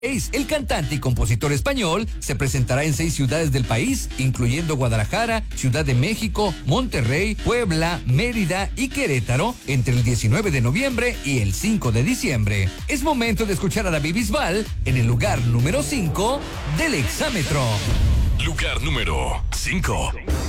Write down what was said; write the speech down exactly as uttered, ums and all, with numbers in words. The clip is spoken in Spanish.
El cantante y compositor español se presentará en seis ciudades del país, incluyendo Guadalajara, Ciudad de México, Monterrey, Puebla, Mérida y Querétaro, entre el diecinueve de noviembre y el cinco de diciembre. Es momento de escuchar a David Bisbal en el lugar número cinco del Exámetro. Lugar número cinco.